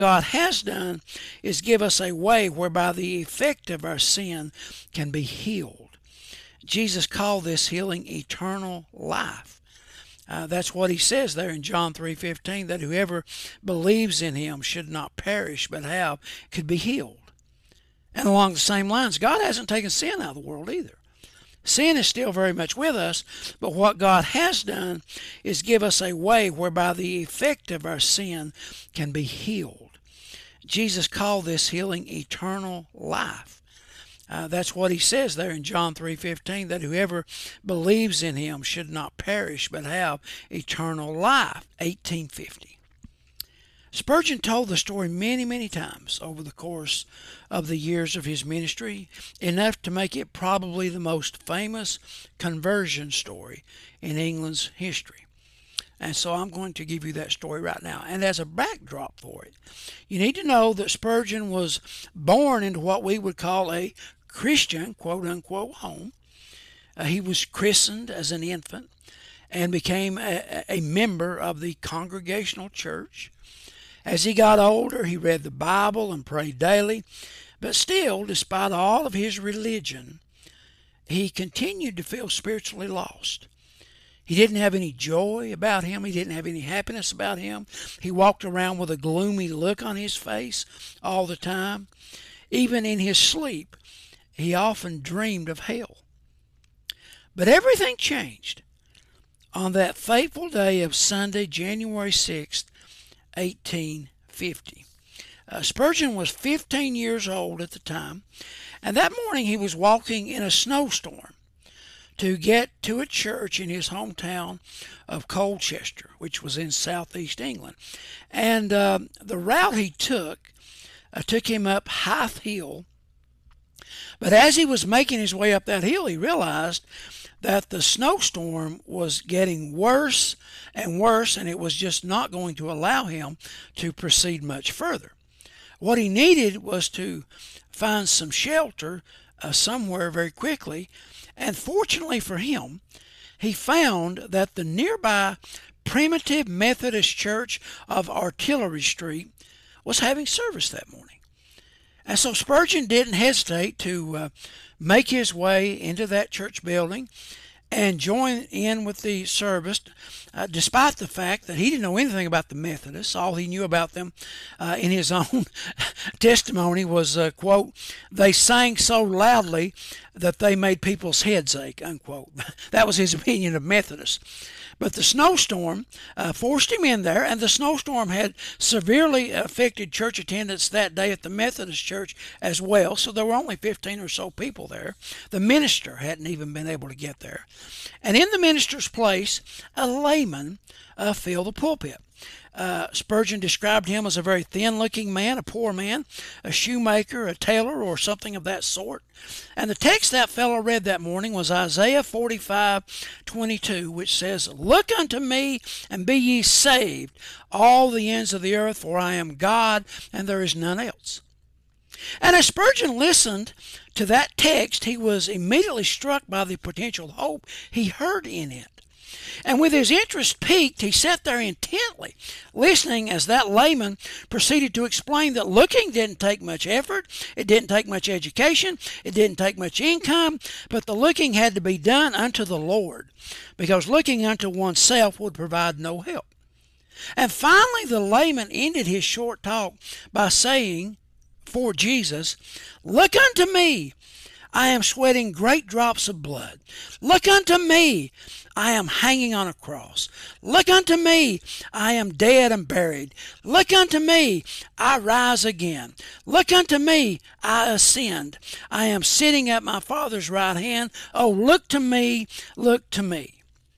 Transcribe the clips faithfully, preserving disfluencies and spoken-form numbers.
God has done is give us a way whereby the effect of our sin can be healed. Jesus called this healing eternal life. Uh, that's what he says there in John three fifteen, that whoever believes in him should not perish but have, could be healed. And along the same lines, God hasn't taken sin out of the world either. Sin is still very much with us, but what God has done is give us a way whereby the effect of our sin can be healed. Jesus called this healing eternal life. Uh, that's what he says there in John three fifteen, that whoever believes in him should not perish but have eternal life. eighteen fifty. Spurgeon told the story many, many times over the course of the years of his ministry, enough to make it probably the most famous conversion story in England's history. And so I'm going to give you that story right now. And as a backdrop for it, you need to know that Spurgeon was born into what we would call a Christian, quote-unquote, home. Uh, he was christened as an infant and became a, a member of the Congregational Church. As he got older, he read the Bible and prayed daily, but still, despite all of his religion, he continued to feel spiritually lost. He didn't have any joy about him. He didn't have any happiness about him. He walked around with a gloomy look on his face all the time. Even in his sleep, he often dreamed of hell. But everything changed on that fateful day of Sunday, January sixth, eighteen fifty. Uh, Spurgeon was fifteen years old at the time, and that morning he was walking in a snowstorm to get to a church in his hometown of Colchester, which was in southeast England. And uh, the route he took uh, took him up Hythe Hill. But as he was making his way up that hill, he realized that the snowstorm was getting worse and worse, and it was just not going to allow him to proceed much further. What he needed was to find some shelter uh, somewhere very quickly, and fortunately for him, he found that the nearby Primitive Methodist Church of Artillery Street was having service that morning. And so Spurgeon didn't hesitate to uh, make his way into that church building and join in with the service, uh, despite the fact that he didn't know anything about the Methodists. All he knew about them uh, in his own testimony was, uh, quote, they sang so loudly that they made people's heads ache, unquote. That was his opinion of Methodists. But the snowstorm uh, forced him in there, and the snowstorm had severely affected church attendance that day at the Methodist church as well, so there were only fifteen or so people there. The minister hadn't even been able to get there. And in the minister's place, a layman uh, filled the pulpit. Uh, Spurgeon described him as a very thin-looking man, a poor man, a shoemaker, a tailor, or something of that sort. And the text that fellow read that morning was Isaiah forty-five twenty-two, which says, Look unto me, and be ye saved, all the ends of the earth, for I am God, and there is none else. And as Spurgeon listened to that text, he was immediately struck by the potential hope he heard in it. And with his interest piqued, he sat there intently, listening as that layman proceeded to explain that looking didn't take much effort, it didn't take much education, it didn't take much income, but the looking had to be done unto the Lord, because looking unto oneself would provide no help. And finally the layman ended his short talk by saying, for Jesus, Look unto me, I am sweating great drops of blood. Look unto me, I am hanging on a cross. Look unto me, I am dead and buried. Look unto me, I rise again. Look unto me, I ascend. I am sitting at my Father's right hand. Oh, look to me, look to me.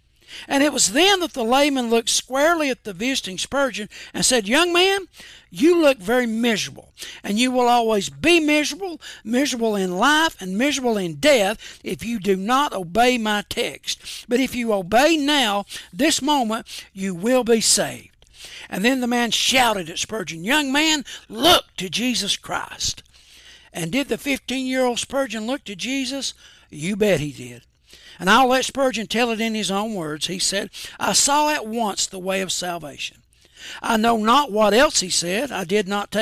And it was then that the layman looked squarely at the visiting Spurgeon and said, Young man, you look very miserable, and you will always be miserable, miserable in life and miserable in death if you do not obey my text. But if you obey now, this moment, you will be saved. And then the man shouted at Spurgeon, Young man, look to Jesus Christ. And did the fifteen-year-old Spurgeon look to Jesus? You bet he did. And I'll let Spurgeon tell it in his own words. He said, I saw at once the way of salvation. I know not what else he said. I did not take